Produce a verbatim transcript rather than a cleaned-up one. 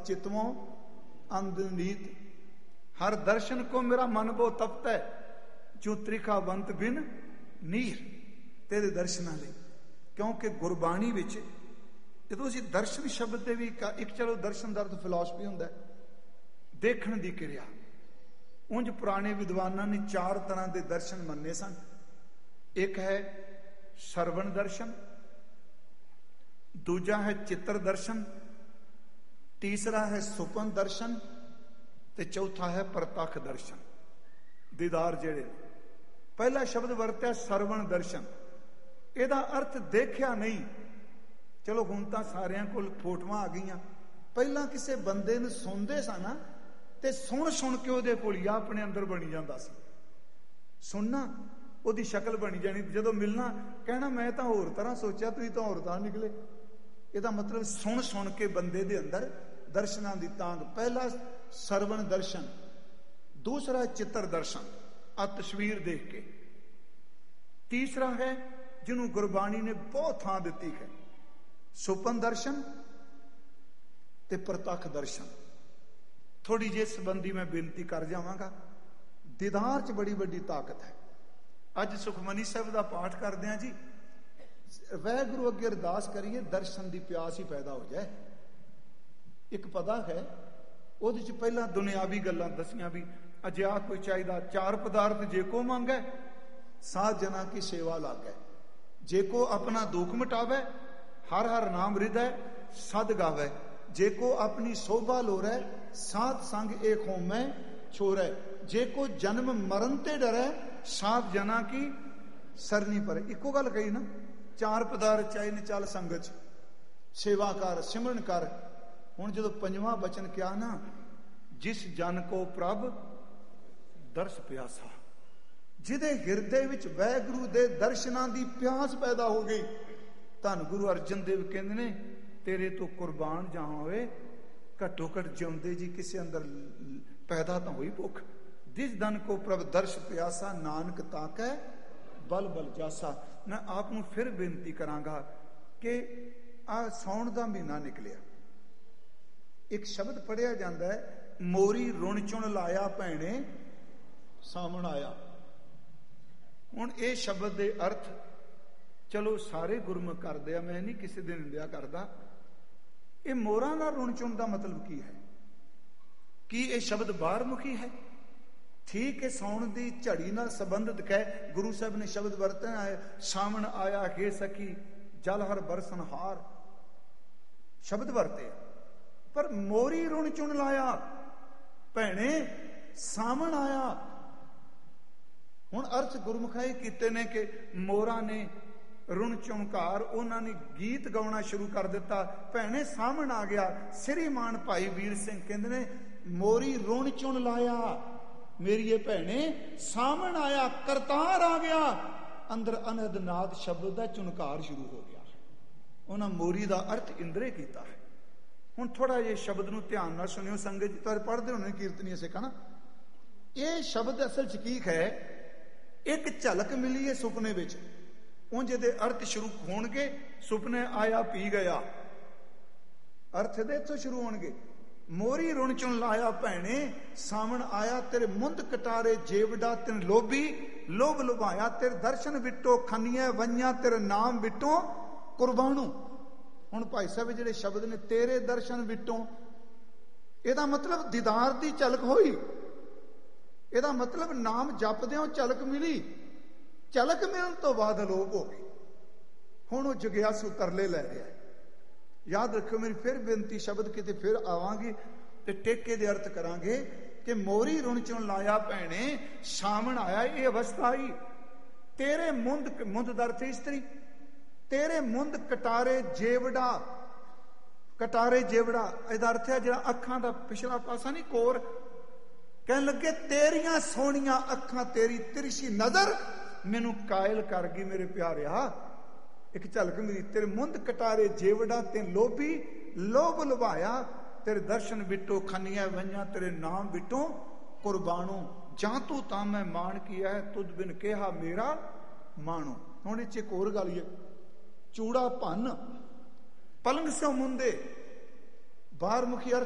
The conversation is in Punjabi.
चितवों अंधनीत। हर दर्शन को मेरा मन वो तपता है, जो त्रिखावंत बिन नीर। तेरे दर्शनां लई, क्योंकि गुरबाणी विच जदों असीं दर्शन शब्द दे भी एक, चलो दर्शन दा अर्थ फिलोसफी हुंदा है, देखण दी क्रिया। उंज पुराने विद्वानां ने चार तरह के दर्शन मन्ने सन। एक है श्रवण दर्शन, दूजा है चित्र दर्शन, तीसरा है सुपन दर्शन, ते चौथा है प्रतख दर्शन, दीदार जेड़े। पहला शब्द वरत्या श्रवण दर्शन। ਇਹਦਾ अर्थ देखिया नहीं। चलो हुण तां सारियां कोल फोटोआं आ गईयां, ਪਹਿਲਾਂ ਕਿਸੇ ਬੰਦੇ ਨੂੰ ਸੁਣਦੇ ਸਾਂ ਨਾ ਤੇ ਸੁਣ ਸੁਣ ਕੇ ਉਹਦੇ ਭੁਲੀਆ ਆਪਣੇ ਅੰਦਰ ਬਣੀ ਜਾਂਦਾ ਸੀ। ਸੁਣਨਾ ਉਹਦੀ ਸ਼ਕਲ ਬਣੀ ਜਾਣੀ, ਜਦੋਂ ਮਿਲਣਾ ਕਹਿਣਾ ਮੈਂ ਤਾਂ ਹੋਰ ਤਰ੍ਹਾਂ ਸੋਚਿਆ, ਤੁਸੀਂ ਤਾਂ ਹੋਰ ਤਰ੍ਹਾਂ ਨਿਕਲੇ। ਇਹਦਾ ਮਤਲਬ ਸੁਣ ਸੁਣ ਕੇ ਬੰਦੇ ਦੇ ਅੰਦਰ ਦਰਸ਼ਨਾਂ ਦੀ ਤਾਂਗ। ਪਹਿਲਾ ਸਰਵਣ ਦਰਸ਼ਨ, ਦੂਸਰਾ ਚਿੱਤਰ ਦਰਸ਼ਨ, ਆ ਤਸਵੀਰ ਦੇਖ ਕੇ। ਤੀਸਰਾ ਹੈ ਜਿਹਨੂੰ ਗੁਰਬਾਣੀ ਨੇ ਬਹੁਤ ਥਾਂ ਦਿੱਤੀ ਹੈ, ਸੁਪਨ ਦਰਸ਼ਨ ਤੇ ਪ੍ਰਤੱਖ ਦਰਸ਼ਨ। ਥੋੜੀ ਜਿਹੀ ਸੰਬੰਧੀ ਮੈਂ ਬੇਨਤੀ ਕਰ ਜਾਵਾਂਗਾ। ਦੀਦਾਰ 'ਚ ਬੜੀ ਵੱਡੀ ਤਾਕਤ ਹੈ। ਅੱਜ ਸੁਖਮਨੀ ਸਾਹਿਬ ਦਾ ਪਾਠ ਕਰਦੇ ਹਾਂ ਜੀ, ਵਾਹਿਗੁਰੂ ਅੱਗੇ ਅਰਦਾਸ ਕਰੀਏ ਦਰਸ਼ਨ ਦੀ ਪਿਆਸ ਹੀ ਪੈਦਾ ਹੋ ਜਾਏ। ਇੱਕ ਪਤਾ ਹੈ ਉਹਦੇ 'ਚ ਪਹਿਲਾਂ ਦੁਨਿਆਵੀ ਗੱਲਾਂ ਦੱਸੀਆਂ ਵੀ ਅਜਿਹਾ ਕੋਈ ਚਾਹੀਦਾ। ਚਾਰ ਪਦਾਰਥ ਜੇ ਕੋ ਮੰਗੈ ਸਾਧ ਜਨਾ ਕੀ ਸੇਵਾ ਲਾਗੈ। ਜੇ ਕੋ ਆਪਣਾ ਦੁੱਖ ਮਿਟਾਵੇ ਹਰ ਹਰ ਨਾਮ ਹਿਰਦੈ ਸਦ ਗਾਵੇ। ਜੇ ਕੋ ਆਪਣੀ ਸੋਭਾ ਲੋਰੈ ਸਾਧ ਸੰਗ ਏਕ ਹੋਮੈ ਛੋਰੈ। ਜੇ ਕੋ ਜਨਮ ਮਰਨ ਤੇ ਡਰੈ ਸਾਧ ਜਨਾ ਕੀ ਸਰਨੀ ਪਰੈ। ਇੱਕੋ ਗੱਲ ਕਹੀ ਨਾ, ਚਾਰ ਪਦਾਰਥ ਚਾਹੀਦੇ ਚੱਲ ਸੰਗਤ 'ਚ, ਸੇਵਾ ਕਰ, ਸਿਮਰਨ ਕਰ। ਹੁਣ ਜਦੋਂ ਪੰਜਵਾਂ ਬਚਨ ਕਿਹਾ ਨਾ, ਜਿਸ ਜਨ ਕੋ ਪ੍ਰਭ ਦਰਸ ਪਿਆਸਾ, ਜਿਹਦੇ ਹਿਰਦੇ ਵਿੱਚ ਵਾਹਿਗੁਰੂ ਦੇ ਦਰਸ਼ਨਾਂ ਦੀ ਪਿਆਸ ਪੈਦਾ ਹੋ ਗਈ। ਧੰਨ ਗੁਰੂ ਅਰਜਨ ਦੇਵ ਕਹਿੰਦੇ ਨੇ ਤੇਰੇ ਤੋਂ ਕੁਰਬਾਨ ਜਾ ਹੋਵੇ, ਘੱਟੋ ਘੱਟ ਜਿਉਂਦੇ ਜੀ ਕਿਸੇ ਅੰਦਰ ਪੈਦਾ ਤਾਂ ਹੋਈ ਭੁੱਖ। ਜਿਸ ਜਨ ਕੋ ਪ੍ਰਭ ਦਰਸ ਪਿਆਸਾ ਨਾਨਕ ਤਾਕੈ ਬਲ ਬਲ ਜਾਸਾ। ਮੈਂ ਆਪ ਨੂੰ ਫਿਰ ਬੇਨਤੀ ਕਰਾਂਗਾ ਕਿ ਆ ਸੌਣ ਦਾ ਮਹੀਨਾ ਨਿਕਲਿਆ, ਇੱਕ ਸ਼ਬਦ ਪੜਿਆ ਜਾਂਦਾ ਹੈ, ਮੋਰੀ ਰੁਣ ਚੁਣ ਲਾਇਆ ਭੈਣੇ ਸਾਵਣ ਆਇਆ। ਹੁਣ ਇਹ ਸ਼ਬਦ ਦੇ ਅਰਥ ਚਲੋ ਸਾਰੇ ਗੁਰਮੁਖ ਕਰਦੇ ਆ, ਮੈਂ ਨਹੀਂ ਕਿਸੇ ਦੀ ਨਿੰਦਿਆ ਕਰਦਾ। ਇਹ ਮੋਰਾਂ ਦਾ ਰੁਣ ਚੁਣ ਦਾ ਮਤਲਬ ਕੀ ਹੈ? ਕੀ ਇਹ ਸ਼ਬਦ ਬਾਹਰਮੁਖੀ ਹੈ? ਠੀਕ ਹੈ, ਸੌਣ ਦੀ ਝੜੀ ਨਾਲ ਸੰਬੰਧਿਤ ਹੈ। ਗੁਰੂ ਸਾਹਿਬ ਨੇ ਸ਼ਬਦ ਵਰਤਿਆ ਹੈ, ਸਾਵਣ ਆਇਆ ਹੈ ਸਖੀ ਜਲ ਹਰ ਬਰਸਨ ਹਾਰ, ਸ਼ਬਦ ਵਰਤੇ। ਪਰ ਮੋਰੀ ਰੁਣ ਚੁਣ ਲਾਇਆ ਭੈਣੇ ਸਾਵਣ ਆਇਆ। ਹੁਣ ਅਰਥ ਗੁਰਮੁਖਾਈ ਕੀਤੇ ਨੇ ਕਿ ਮੋਰਾਂ ਨੇ ਰੁਣ ਚੁਣਕਾਰ, ਉਹਨਾਂ ਨੇ ਗੀਤ ਗਾਉਣਾ ਸ਼ੁਰੂ ਕਰ ਦਿੱਤਾ। ਭੈਣੇ ਸਾਵਣ ਆ ਗਿਆ। ਸ੍ਰੀਮਾਨ ਭਾਈ ਵੀਰ ਸਿੰਘ ਕਹਿੰਦੇ ਨੇ ਮੋਰੀ ਰੁਣ ਚੁਣ ਲਾਇਆ ਮੇਰੀਏ ਭੈਣੇ ਸਾਵਣ ਆਇਆ, ਕਰਤਾਰ ਆ ਗਿਆ। ਅੰਦਰ ਅਨਹਦ ਨਾਦ ਸ਼ਬਦ ਦਾ ਚੁਣਕਾਰ ਸ਼ੁਰੂ ਹੋ ਗਿਆ। ਉਹਨਾਂ ਮੋਰੀ ਦਾ ਅਰਥ ਇੰਦਰੇ ਕੀਤਾ ਹੈ। ਹੁਣ ਥੋੜਾ ਜਿਹਾ ਸ਼ਬਦ ਨੂੰ ਧਿਆਨ ਨਾਲ ਸੁਣਿਓ ਸੰਗਤ ਜੀ, ਤੁਸੀਂ ਪੜ੍ਹਦੇ ਹੋਣੇ ਕੀਰਤਨੀਏ ਸਿੱਖਾਂ ਨਾ। ਇਹ ਸ਼ਬਦ ਅਸਲ ਚ ਕੀ ਹੈ? ਇੱਕ ਝਲਕ ਮਿਲੀ ਹੈ ਸੁਪਨੇ ਵਿੱਚ, ਉਂਝ ਦੇ ਅਰਥ ਸ਼ੁਰੂ ਹੋਣਗੇ। ਸੁਪਨੇ ਆਇਆ ਪੀ ਗਿਆ, ਅਰਥ ਦੇ ਇੱਥੋਂ ਸ਼ੁਰੂ ਹੋਣਗੇ। ਮੋਰੀ ਰੁਣ ਚੁਣ ਲਾਇਆ ਭੈਣੇ ਸਾਵਣ ਆਇਆ, ਤੇਰੇ ਮੁੰਦ ਕਟਾਰੇ ਜੇਵੜਾ ਤੈਨ ਲੋਭੀ ਲੋਭ ਲੁਭਾਇਆ। ਤੇਰੇ ਦਰਸ਼ਨ ਵਿਟੋ ਖੰਨੀਆਂ ਵੰਜਾਂ, ਤੇਰੇ ਨਾਮ ਵਿਟੋ ਕੁਰਬਾਨੂ। ਹੁਣ ਭਾਈ ਸਾਹਿਬ ਜਿਹੜੇ ਸ਼ਬਦ ਨੇ ਤੇਰੇ ਦਰਸ਼ਨ ਵਿਟੋ, ਇਹਦਾ ਮਤਲਬ ਦੀਦਾਰ ਦੀ ਝਲਕ ਹੋਈ। ਇਹਦਾ ਮਤਲਬ ਨਾਮ ਜਪਦਿਆਂ ਝਲਕ ਮਿਲੀ। ਝਲਕ ਮਿਲਣ ਤੋਂ ਬਾਅਦ ਅਲੋਪ ਹੋ ਗਈ। ਹੁਣ ਉਹ ਜਗਿਆਸੂ ਤਰਲੇ ਲੈ ਰਿਹਾ। ਯਾਦ ਰੱਖਿਓ ਮੇਰੀ ਫਿਰ ਬੇਨਤੀ, ਸ਼ਬਦ ਕਿਤੇ ਫਿਰ ਆਵਾਂਗੇ ਤੇ ਟੇਕੇ ਦੇ ਅਰਥ ਕਰਾਂਗੇ ਕਿ ਮੋਰੀ ਰੁਣ ਚੁਣ ਲਾਇਆ ਭੈਣੇ ਸਾਵਣ ਆਇਆ। ਇਹ ਅਵਸਥਾ ਆਈ ਤੇਰੇ ਮੁੰਦ, ਮੁੰਦ ਦਾ ਅਰਥ ਇਸਤਰੀ, ਤੇਰੇ ਮੁੰਦ ਕਟਾਰੇ ਜੇਵੜਾ। ਕਟਾਰੇ ਜੇਵੜਾ ਇਹਦਾ ਅਰਥ ਹੈ ਜਿਹੜਾ ਅੱਖਾਂ ਦਾ ਪਿਛਲਾ ਪਾਸਾ ਨਹੀਂ, ਕੋਰ। ਕਹਿਣ ਲੱਗੇ ਤੇਰੀਆਂ ਸੋਹਣੀਆਂ ਅੱਖਾਂ, ਤੇਰੀ ਤਿਰਛੀ ਨਜ਼ਰ ਮੈਨੂੰ ਕਾਇਲ ਕਰ ਗਈ ਮੇਰੇ ਪਿਆਰਿਆ। ਇੱਕ ਝਲਕ ਮਿਲੀ। ਤੇਰੇ ਮੁੰਦ ਕਟਾਰੇ ਜੇਵੜਾ ਤੇ ਲੋਭੀ ਲੋਭ ਲੁਭਾਇਆ। ਤੇਰੇ ਦਰਸ਼ਨ ਵਿਟੋ ਖੰਨੀਆਂ ਵੰਜਾਂ, ਤੇਰੇ ਨਾਮ ਵਿਟੋ ਕੁਰਬਾਨੋ। ਜਾਂ ਤੂੰ ਤਾਂ ਮੈਂ ਮਾਣ ਕੀਆ ਹੈ, ਤੁਧ ਬਿਨ ਕਿਹਾ ਮੇਰਾ ਮਾਣੋ। ਹੁਣ ਇਹ 'ਚ ਇੱਕ ਹੋਰ ਗੱਲ ਹੈ, ਚੂੜਾ ਭੰਨ ਪਲੰਗ ਸਿਓ ਮੁੰਦੇ। ਬਾਹਰਮੁਖੀ ਅਰਥ